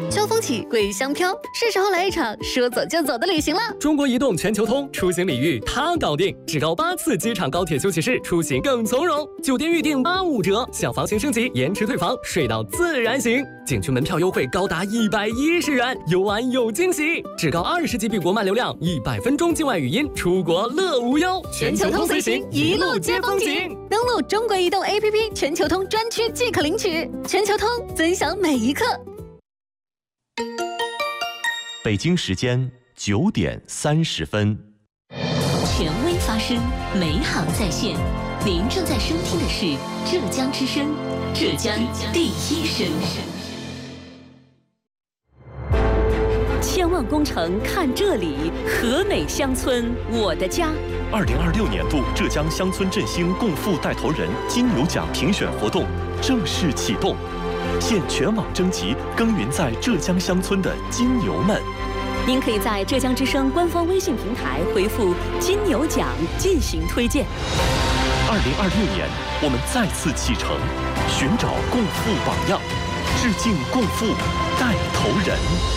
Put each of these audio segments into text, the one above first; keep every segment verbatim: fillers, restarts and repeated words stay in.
秋风起，桂香飘，是时候来一场说走就走的旅行了。 中国移动全球通出行礼遇他搞定，只高八次机场高铁休息室，出行更从容。酒店预订八五折，小房型升级延迟退房，睡到自然醒。景区门票优惠高达一百一十元，游玩有惊喜。只高二十 G B 国漫流量，一百分钟境外语音，出国乐无忧。 全球通随行，一路接风景。登录中国移动 A P P 全球通专区即可领取。全球通，分享每一刻。 北京时间九点三十分。 权威发声，美好在线。您正在收听的是浙江之声，浙江第一声。千万工程看这里，和美乡村我的家。 二零二六年度浙江乡村振兴共富带头人金牛奖评选活动正式启动，现全网征集耕耘在浙江乡村的金牛们。 您可以在浙江之声官方微信平台回复“金牛奖”进行推荐。 二零二六年，我们再次启程，寻找共富榜样，致敬共富带头人。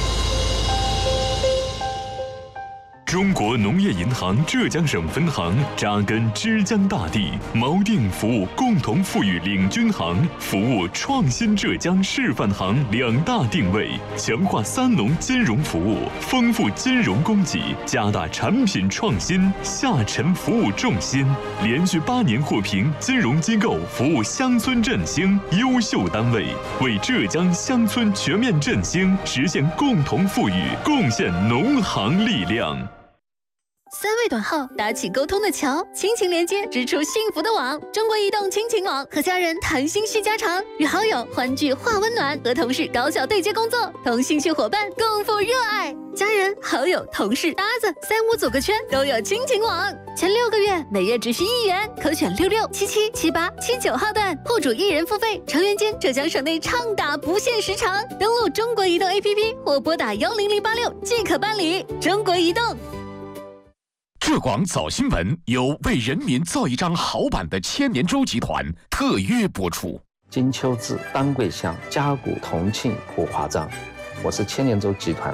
中国农业银行浙江省分行扎根枝江大地，锚定服务共同富裕领军行、服务创新浙江示范行两大定位，强化三农金融服务，丰富金融供给，加大产品创新，下沉服务重心，连续八年获评金融机构服务乡村振兴优秀单位，为浙江乡村全面振兴实现共同富裕贡献农行力量。 三位短号搭起沟通的桥，亲情连接织出幸福的网。中国移动亲情网，和家人谈心叙家常，与好友欢聚话温暖，和同事高效对接工作，同兴趣伙伴共赴热爱。家人、好友、同事、搭子，三五组个圈都有亲情网。前六个月每月只需一元，可选六六、七七、七八、七九号段，户主一人付费，成员间浙江省内畅打不限时长。登录中国移动 A P P 或拨打幺零零八六即可办理。中国移动。 浙广早新闻由为人民造一张好版的千年舟集团特约播出。 金秋至，丹桂乡，嘉谷、同庆、普华藏，我是千年舟集团